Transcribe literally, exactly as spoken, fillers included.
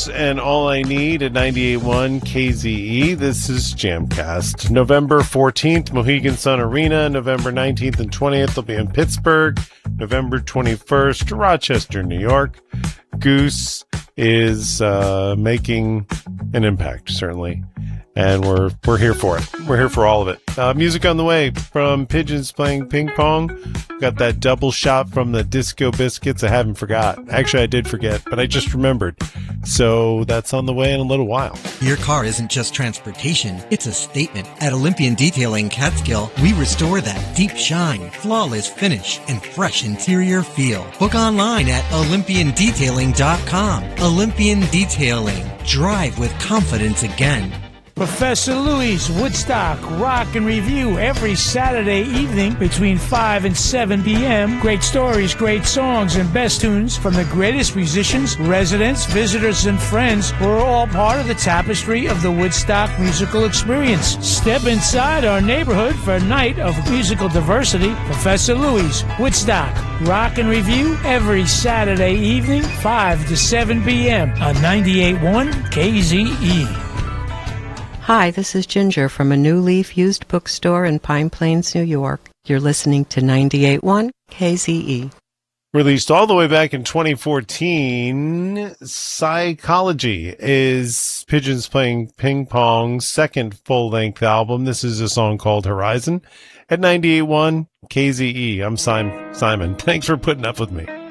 Goose and All I Need at ninety-eight point one K Z E. This is Jamcast. November fourteenth, Mohegan Sun Arena. November nineteenth and twentieth, they'll be in Pittsburgh. November twenty-first, Rochester, New York. Goose is uh, making an impact, certainly. And we're we're here for it. We're here for all of it. Uh, music on the way from Pigeons Playing Ping Pong. Got that double shot from the Disco Biscuits. I haven't forgot. Actually, I did forget, but I just remembered. So that's on the way in a little while. Your car isn't just transportation. It's a statement. At Olympian Detailing Catskill, we restore that deep shine, flawless finish, and fresh interior feel. Book online at olympian detailing dot com. Olympian Detailing. Drive with confidence again. Professor Louie's Woodstock Rock and Review every Saturday evening between five and seven p.m. Great stories, great songs, and best tunes from the greatest musicians, residents, visitors, and friends who are all part of the tapestry of the Woodstock musical experience. Step inside our neighborhood for a night of musical diversity. Professor Louie's Woodstock Rock and Review every Saturday evening, five to seven p.m. on ninety-eight point one K Z E. Hi, this is Ginger from a New Leaf used bookstore in Pine Plains, New York. You're listening to ninety-eight point one K Z E. Released all the way back in twenty fourteen, Psychology is Pigeons Playing Ping Pong's second full-length album. This is a song called Horizon at ninety-eight point one K Z E. I'm Simon. Simon. Thanks for putting up with me.